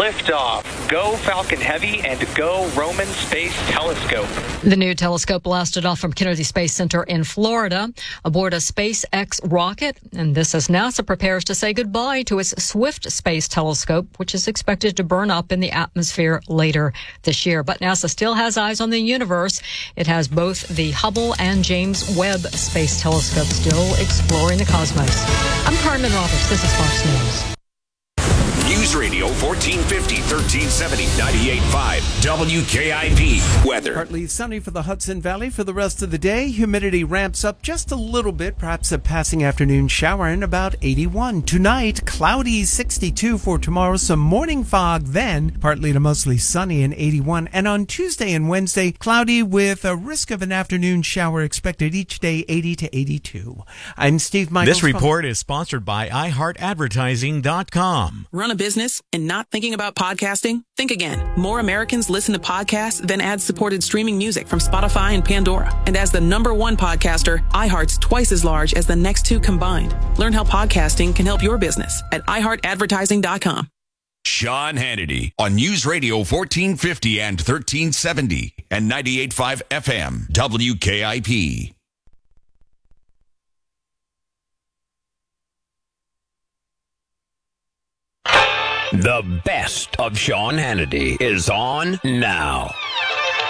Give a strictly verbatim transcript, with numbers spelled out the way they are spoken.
Liftoff. Go Falcon Heavy and go Roman Space Telescope. The new telescope blasted off from Kennedy Space Center in Florida aboard a SpaceX rocket. And this as NASA prepares to say goodbye to its Swift Space Telescope, which is expected to burn up in the atmosphere later this year. But NASA still has eyes on the universe. It has both the Hubble and James Webb Space Telescope still exploring the cosmos. I'm Carmen Roberts. This is Fox News. News Radio fourteen fifty, thirteen seventy, ninety-eight point five W K I P. Weather. Partly sunny for the Hudson Valley for the rest of the day. Humidity ramps up just a little bit, perhaps a passing afternoon shower in about eighty-one. Tonight, cloudy sixty-two for tomorrow. Some morning fog then, partly to mostly sunny and eighty-one. And on Tuesday and Wednesday, cloudy with a risk of an afternoon shower expected each day, eighty to eighty-two. I'm Steve Michaels. This report is sponsored by i heart advertising dot com. Run a business and not thinking about podcasting? Think again. More Americans listen to podcasts than ad-supported streaming music from Spotify and Pandora. And as the number one podcaster, iHeart's twice as large as the next two combined. Learn how podcasting can help your business at i heart advertising dot com. Sean Hannity on News Radio fourteen fifty and thirteen seventy and ninety-eight point five F M W K I P. The best of Sean Hannity is on now.